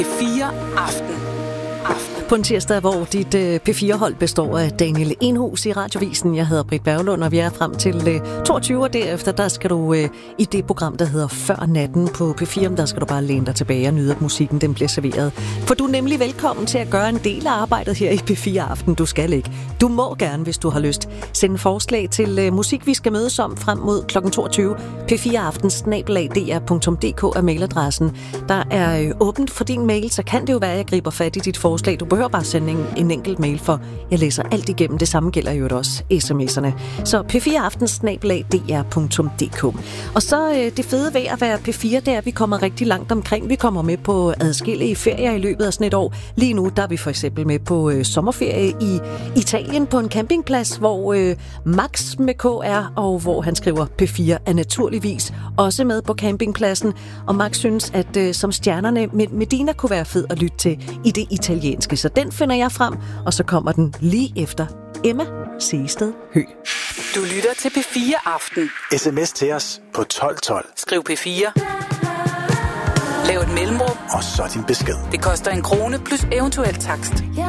P4 Aften. På en tirsdag, hvor dit P4-hold består af Daniel Enhus i Radiovisen. Jeg hedder Britt Berglund, og vi er frem til 22, og derefter der skal du i det program, der hedder Før Natten på P4, der skal du bare læne dig tilbage og nyde, at musikken den bliver serveret. For du er nemlig velkommen til at gøre en del af arbejdet her i P4 Aften. Du skal ikke. Du må gerne, hvis du har lyst, sende forslag til musik, vi skal mødes om frem mod kl. 22. p4aften@dr.dk er mailadressen. Der er åbent for din mail, så kan det jo være, at jeg griber fat i dit forslag. Du behøver bare sende en enkelt mail, for jeg læser alt igennem. Det samme gælder jo også sms'erne. Så p4aften@dr.dk. Og så det fede ved at være P4, det er, at vi kommer rigtig langt omkring. Vi kommer med på adskillige ferier i løbet af sådan et år. Lige nu der er vi for eksempel med på sommerferie i Italien på en campingplads, hvor Max med K er, og hvor han skriver, P4 er naturligvis også med på campingpladsen. Og Max synes, at som stjernerne Medina kunne være fed at lytte til i det italienske. Så den finder jeg frem, og så kommer den lige efter Emma Seested Høgh. Du lytter til P4 Aften. SMS til os på 1212. Skriv P4. Lav et mellemrum. Og så din besked. Det koster 1 krone plus eventuel takst.